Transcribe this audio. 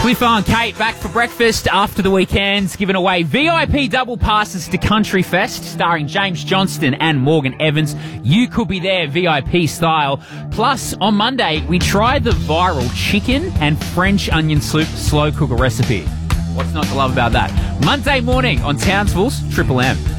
Cliffo and Kate back for breakfast after the weekends, giving away VIP double passes to Country Fest, starring James Johnston and Morgan Evans. You could be there VIP style. Plus, on Monday, we tried the viral chicken and French onion soup slow cooker recipe. What's not to love about that? Monday morning on Townsville's Triple M.